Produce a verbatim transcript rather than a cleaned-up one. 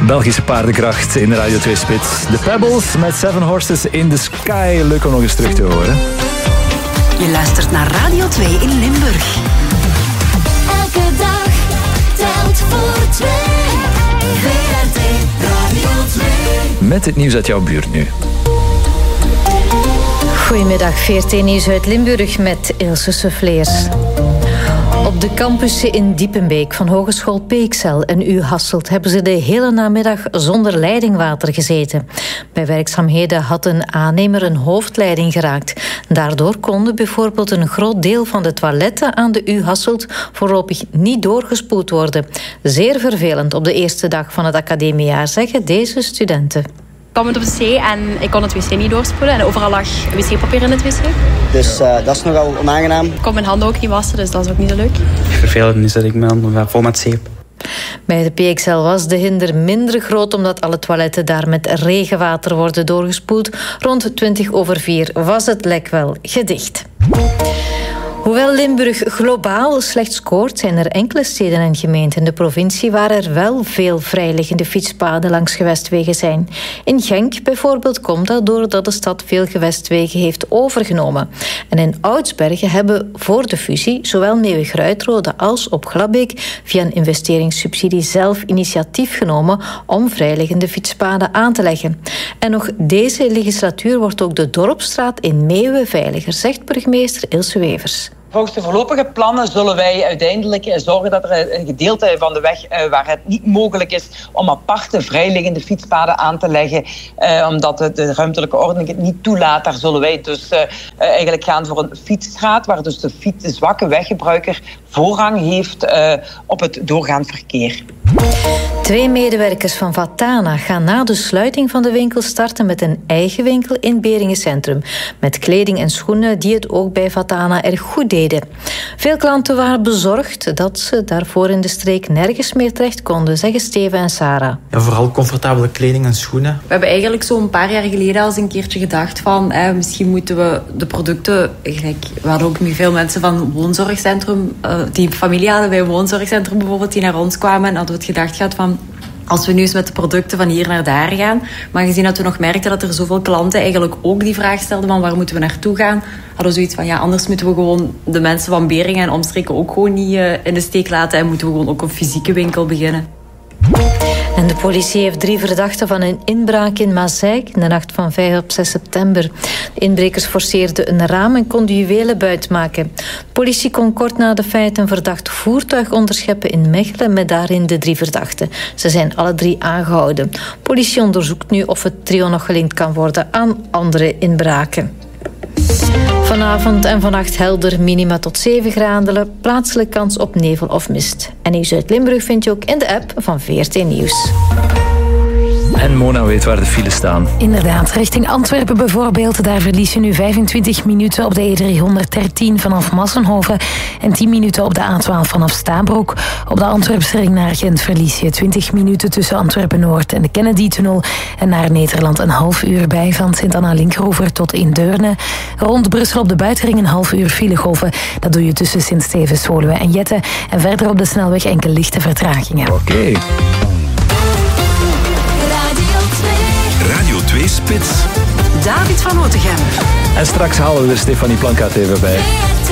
Belgische paardenkracht in de Radio twee Spits. De Pebbles met Seven Horses in the Sky. Leuk om nog eens terug te horen. Je luistert naar Radio twee in Limburg. Elke dag telt voor twee. V R T Radio twee. Met het nieuws uit jouw buurt nu. Goedemiddag, V R T Nieuws uit Limburg met Ilse Suffleers. Op de campussen in Diepenbeek van Hogeschool Peekcel en U Hasselt hebben ze de hele namiddag zonder leidingwater gezeten. Bij werkzaamheden had een aannemer een hoofdleiding geraakt. Daardoor konden bijvoorbeeld een groot deel van de toiletten aan de U Hasselt voorlopig niet doorgespoeld worden. Zeer vervelend op de eerste dag van het academiejaar, zeggen deze studenten. Ik kwam op de wc en ik kon het wc niet doorspoelen. En overal lag wc-papier in het wc. Dus uh, dat is nogal onaangenaam. Ik kon mijn handen ook niet wassen, dus dat is ook niet zo leuk. Vervelend is dat ik mijn handen vol met zeep. Bij de P X L was de hinder minder groot omdat alle toiletten daar met regenwater worden doorgespoeld. Rond twintig over vier was het lek wel gedicht. Hoewel Limburg globaal slecht scoort, zijn er enkele steden en gemeenten in de provincie waar er wel veel vrijliggende fietspaden langs gewestwegen zijn. In Genk bijvoorbeeld komt dat doordat de stad veel gewestwegen heeft overgenomen. En in Oudsbergen hebben voor de fusie zowel Meeuwig-Ruitrode als op Glabbeek via een investeringssubsidie zelf initiatief genomen om vrijliggende fietspaden aan te leggen. En nog deze legislatuur wordt ook de Dorpsstraat in Meeuwen veiliger, zegt burgemeester Ilse Wevers. Volgens de voorlopige plannen zullen wij uiteindelijk zorgen dat er een gedeelte van de weg uh, waar het niet mogelijk is om aparte vrijliggende fietspaden aan te leggen, uh, omdat de, de ruimtelijke ordening het niet toelaat. Daar zullen wij dus uh, uh, eigenlijk gaan voor een fietsstraat, waar dus de, fiets, de zwakke weggebruiker voorrang heeft uh, op het doorgaand verkeer. Twee medewerkers van Vatana gaan na de sluiting van de winkel starten met een eigen winkel in Beringen Centrum. Met kleding en schoenen die het ook bij Vatana erg goed deden. Veel klanten waren bezorgd dat ze daarvoor in de streek nergens meer terecht konden, zeggen Steven en Sarah. Ja, vooral comfortabele kleding en schoenen. We hebben eigenlijk zo een paar jaar geleden al eens een keertje gedacht van eh, misschien moeten we de producten, eigenlijk, we hadden ook nu veel mensen van woonzorgcentrum, uh, die familie hadden bij een woonzorgcentrum bijvoorbeeld, die naar ons kwamen en hadden we het gedacht gehad van als we nu eens met de producten van hier naar daar gaan, maar gezien dat we nog merkten dat er zoveel klanten eigenlijk ook die vraag stelden van waar moeten we naartoe gaan, hadden we zoiets van ja, anders moeten we gewoon de mensen van Beringen en omstreken ook gewoon niet uh, in de steek laten en moeten we gewoon ook een fysieke winkel beginnen. En de politie heeft drie verdachten van een inbraak in Mazeik in de nacht van vijf op zes september. De inbrekers forceerden een raam en konden juwelen buitmaken. De politie kon kort na de feiten een verdacht voertuig onderscheppen in Mechelen met daarin de drie verdachten. Ze zijn alle drie aangehouden. De politie onderzoekt nu of het trio nog gelinkt kan worden aan andere inbraken. Vanavond en vannacht helder, minima tot zeven graden. Plaatselijk kans op nevel of mist. En nieuws uit Limburg vind je ook in de app van V R T Nieuws. En Mona weet waar de files staan. Inderdaad, richting Antwerpen bijvoorbeeld. Daar verlies je nu vijfentwintig minuten op de E driehonderddertien vanaf Massenhoven en tien minuten op de A twaalf vanaf Stabroek. Op de Antwerpse ring naar Gent verlies je twintig minuten tussen Antwerpen-Noord en de Kennedy-tunnel. En naar Nederland een half uur bij van Sint-Anna-Linkeroever tot in Deurne. Rond Brussel op de buitenring een half uur filegolven. Dat doe je tussen Sint-Stevens, Woluwe en Jette. En verder op de snelweg enkele lichte vertragingen. Oké. Okay. Radio twee Spits. David van Otegem. En straks halen we er Stefanie Plankaart even bij.